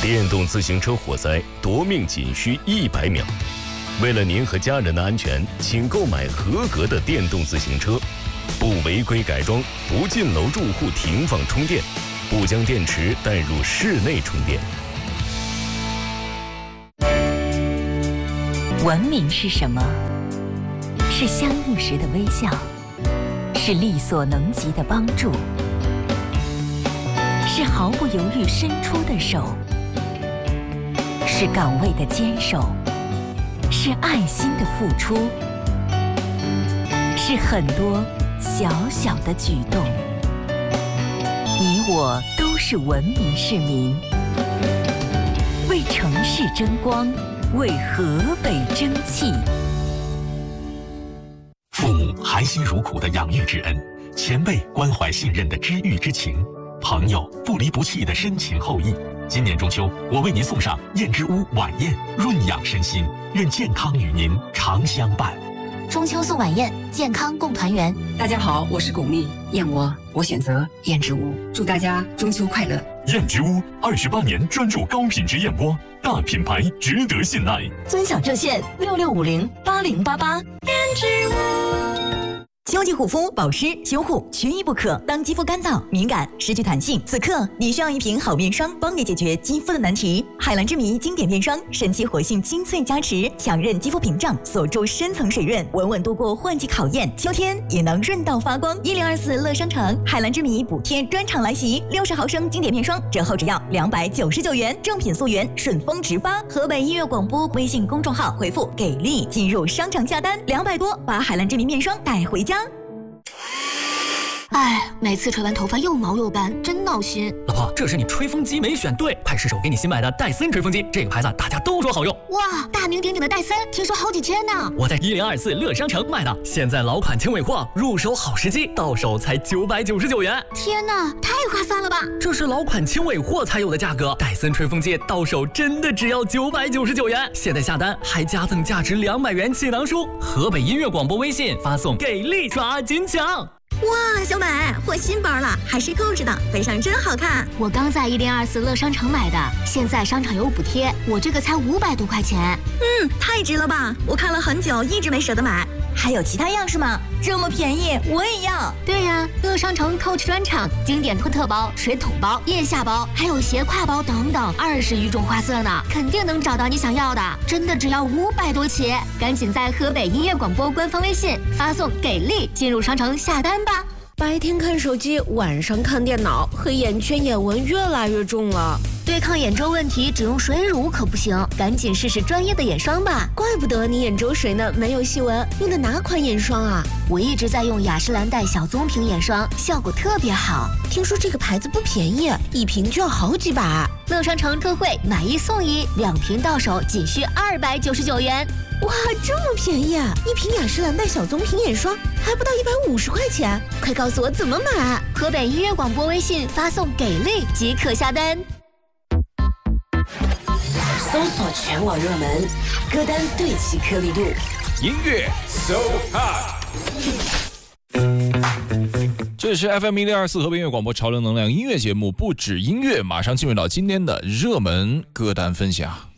电动自行车火灾夺命仅需100秒。为了您和家人的安全，请购买合格的电动自行车，不违规改装，不进楼住户停放充电，不将电池带入室内充电。 文明是什么？是相遇时的微笑，是力所能及的帮助，是毫不犹豫伸出的手，是岗位的坚守，是爱心的付出，是很多小小的举动。你我都是文明市民，为城市争光，为河北争气。 父母含辛茹苦的养育之恩，前辈关怀信任的知遇之情，朋友不离不弃的深情厚谊。今年中秋，我为您送上燕之屋晚宴，润养身心，愿健康与您常相伴。 中秋送晚宴，健康共团圆。 大家好，我是巩俐，燕窝我选择燕之屋，祝大家中秋快乐。 燕之屋28年专注高品质燕窝，大品牌值得信赖。 尊享热线66508088。燕之屋。秋季护肤、保湿、修护缺一不可。当肌肤干燥、敏感、失去弹性，此刻你需要一瓶好面霜，帮你解决肌肤的难题。海蓝之谜经典面霜，神奇活性精粹加持，强韧肌肤屏障，锁住深层水润，稳稳度过换季考验。秋天也能润到发光。1024乐商城海蓝之谜补贴专场来袭，60毫升经典面霜折后只要299元，正品溯源，顺丰直发。河北音乐广播微信公众号回复给力进入商场下单，200多把海蓝之谜面霜带回家。 哎，每次吹完头发又毛又干，真闹心。 老婆，这是你吹风机没选对，快试试我给你新买的戴森吹风机，这个牌子大家都说好用。 哇，大名鼎鼎的戴森，听说好几千呢。 我在1024乐商城买的，现在老款轻尾货，入手好时机，到手才999元。 天哪，太划算了吧！ 这是老款轻尾货才有的价格，戴森吹风机到手真的只要999元。现在下单还加赠价值200元气囊书。河北音乐广播微信发送给力抓紧抢。 哇，小美换新包了，还是购置的，背上真好看。 我刚在1024乐商城买的，现在商场有补贴，我这个才500多块钱。 太值了吧！我看了很久，一直没舍得买。还有其他样式吗？这么便宜，我也要。 对呀，乐商城 Coach 专场，经典托特包、水桶包、腋下包，还有斜挎包等等，20余种花色呢，肯定能找到你想要的。真的只要500多起，赶紧在河北音乐广播官方微信发送给力进入商城下单吧。 白天看手机，晚上看电脑，黑眼圈、眼纹越来越重了。 对抗眼周问题，只用水乳可不行，赶紧试试专业的眼霜吧。 怪不得你眼周水呢没有细纹，用的哪款眼霜啊？ 我一直在用雅诗兰黛小棕瓶眼霜，效果特别好。 听说这个牌子不便宜，一瓶就要好几百。 乐商城特惠，买1送1，2瓶到手仅需299元。 哇，这么便宜啊！一瓶雅诗兰黛小棕瓶眼霜还不到150块钱，快告诉我怎么买！ 河北音乐广播微信发送给力即可下单。 搜索全网热门歌单，对齐颗粒度， 音乐 So Hot。这是 FM1024河北音乐广播潮流能量音乐节目，不止音乐，马上进入到今天的热门歌单分享。